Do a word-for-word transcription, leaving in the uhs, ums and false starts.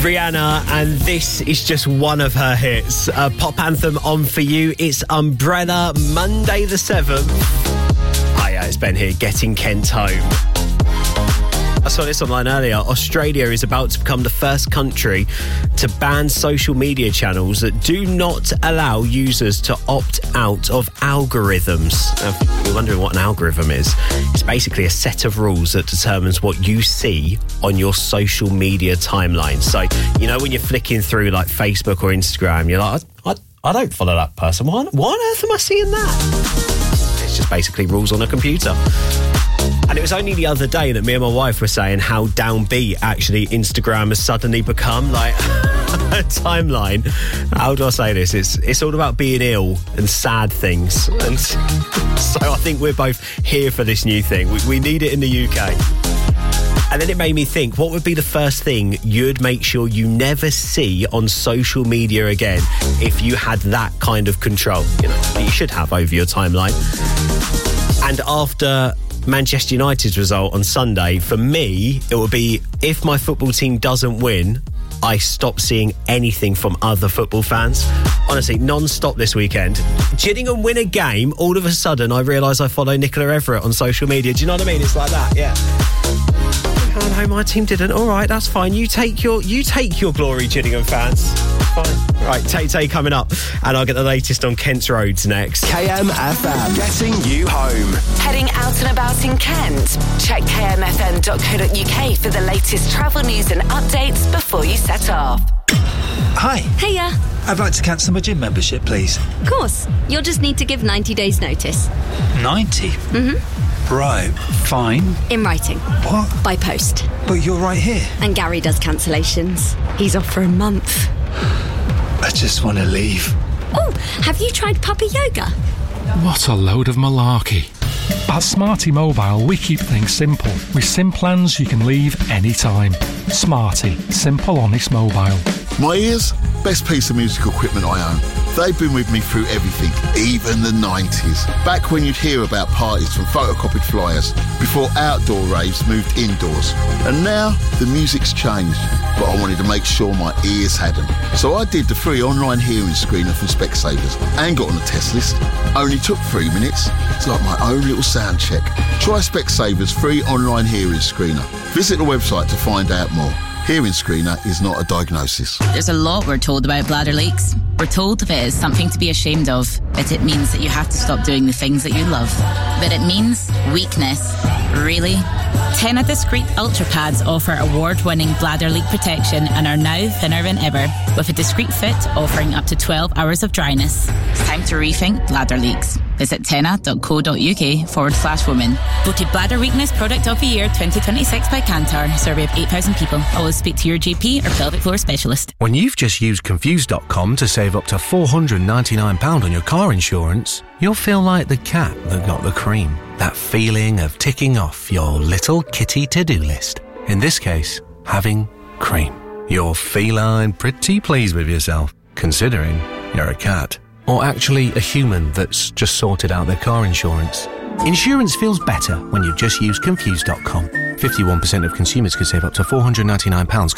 Rihanna, and this is just one of her hits. A pop anthem on for you. It's Umbrella, Monday the seventh. Hiya, it's Ben here, getting Kent home. I saw this online earlier. Australia is about to become the first country to ban social media channels that do not allow users to opt out of algorithms. Now, if you're wondering what an algorithm is, it's basically a set of rules that determines what you see on your social media timeline. So, you know, when you're flicking through like Facebook or Instagram, you're like, I, I, I don't follow that person. Why, why on earth am I seeing that? It's just basically rules on a computer. And it was only the other day that me and my wife were saying how downbeat actually Instagram has suddenly become, like a timeline. How do I say this? It's it's all about being ill and sad things. And so I think we're both here for this new thing. We, we need it in the U K. And then it made me think, what would be the first thing you'd make sure you never see on social media again if you had that kind of control, you know, that you should have over your timeline? And after Manchester United's result on Sunday, for me, it would be if my football team doesn't win, I stop seeing anything from other football fans. Honestly, non-stop this weekend. Gillingham win a game, all of a sudden I realise I follow Nicola Everett on social media. Do you know what I mean? It's like that, yeah. Oh no, my team didn't. All right, that's fine. You take your you take your glory, Gillingham fans. Fine. Right, Tay Tay coming up, and I'll get the latest on Kent's roads next. K M F M, getting you home. Heading out and about in Kent? Check k m f m dot co dot u k for the latest travel news and updates before you set off. Hi. Hiya. I'd like to cancel my gym membership, please. Of course. You'll just need to give ninety days notice. ninety? Mm-hmm. Right, fine. In writing. What? By post. But you're right here. And Gary does cancellations. He's off for a month. I just want to leave. Oh, have you tried Puppy Yoga? What a load of malarkey. At Smarty Mobile, we keep things simple. With SIM plans you can leave anytime. Smarty, simple, honest mobile. My ears, best piece of musical equipment I own. They've been with me through everything, even the nineties. Back when you'd hear about parties from photocopied flyers, before outdoor raves moved indoors. And now, the music's changed, but I wanted to make sure my ears hadn't. So I did the free online hearing screener from Specsavers and got on the test list. Only took three minutes. It's like my own little sound check. Try Specsavers free online hearing screener. Visit the website to find out more. Hearing screener is not a diagnosis. There's a lot we're told about bladder leaks. We're told of it as something to be ashamed of, that it means that you have to stop doing the things that you love. But it means weakness. Really? Tena Discreet Ultra Pads offer award-winning bladder leak protection and are now thinner than ever, with a discreet fit offering up to twelve hours of dryness. It's time to rethink bladder leaks. Visit tena.co.uk forward slash women. Voted Bladder Weakness Product of the Year twenty twenty-six by Kantar. Survey of eight thousand people. Always speak to your G P or pelvic floor specialist. When you've just used Confused dot com to save up to four hundred ninety-nine pounds on your car insurance, you'll feel like the cat that got the cream. That feeling of ticking off your little kitty to-do list. In this case, having cream. You're feline pretty pleased with yourself, considering you're a cat. Or actually a human that's just sorted out their car insurance. Insurance feels better when you just use Confused dot com. fifty-one percent of consumers could save up to four hundred ninety-nine pounds